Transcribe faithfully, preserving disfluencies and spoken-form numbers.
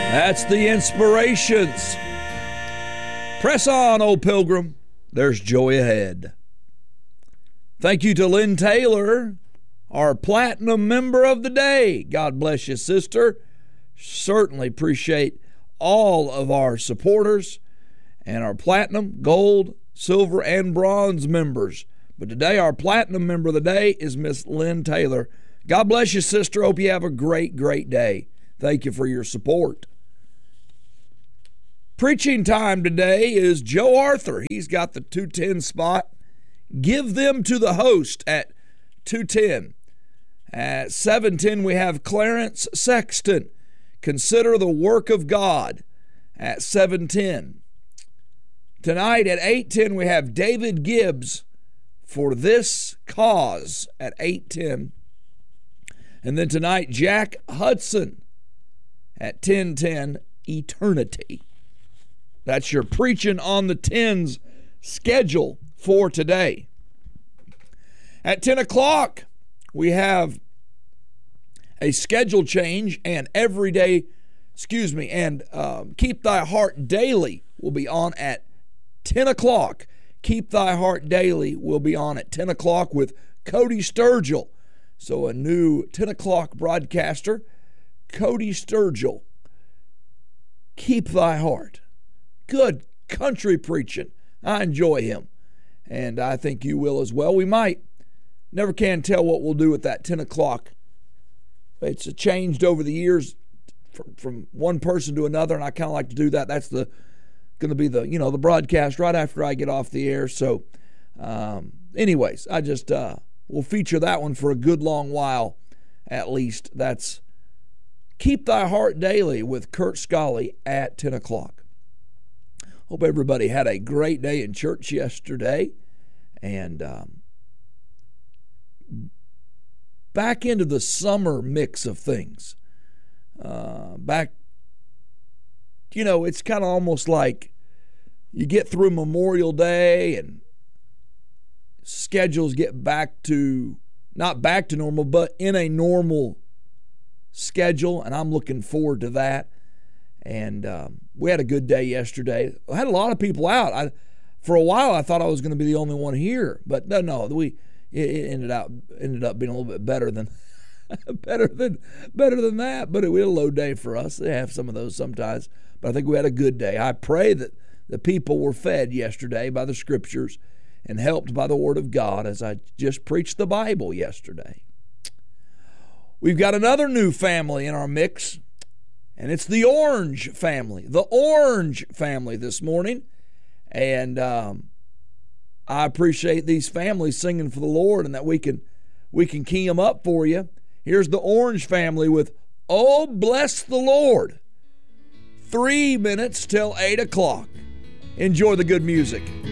That's the Inspirations. Press on, O pilgrim. There's joy ahead. Thank you to Lynn Taylor, our platinum member of the day. God bless you, sister. Certainly appreciate all of our supporters and our platinum, gold, silver, and bronze members. But today, our platinum member of the day is Miss Lynn Taylor. God bless you, sister. Hope you have a great, great day. Thank you for your support. Preaching time today is Joe Arthur. He's got the two ten spot. Give them to the host at two ten. At seven ten, we have Clarence Sexton. Consider the work of God at seven ten. Tonight at eight ten, we have David Gibbs for This Cause at eight ten. And then tonight, Jack Hudson at ten ten, Eternity. That's your Preaching on the Tens schedule for today. At ten o'clock, we have a schedule change, and everyday, excuse me, and um, Keep Thy Heart Daily will be on at ten o'clock. Keep Thy Heart Daily will be on at ten o'clock with Cody Sturgill. So a new ten o'clock broadcaster, Cody Sturgill. Keep Thy Heart. Good country preaching. I enjoy him, and I think you will as well. We might. Never can tell what we'll do with that ten o'clock. It's changed over the years from, from one person to another, and I kind of like to do that. That's the going to be the, you know, the broadcast right after I get off the air. So um, anyways, I just uh, will feature that one for a good long while at least. That's Keep Thy Heart Daily with Kurt Scully at ten o'clock. Hope everybody had a great day in church yesterday. And um, back into the summer mix of things. Uh, back, you know, it's kind of almost like you get through Memorial Day and schedules get back to, not back to normal, but in a normal schedule. And I'm looking forward to that. And um, we had a good day yesterday. I had a lot of people out. I, for a while, I thought I was going to be the only one here, but no, no, we it, it ended up ended up being a little bit better than better than better than that. But it was a low day for us. They have some of those sometimes, but I think we had a good day. I pray that the people were fed yesterday by the Scriptures and helped by the Word of God as I just preached the Bible yesterday. We've got another new family in our mix. And it's the Orange family, the Orange family this morning. And um, I appreciate these families singing for the Lord and that we can we can key them up for you. Here's the Orange family with Oh, Bless the Lord. Three minutes till eight o'clock. Enjoy the good music.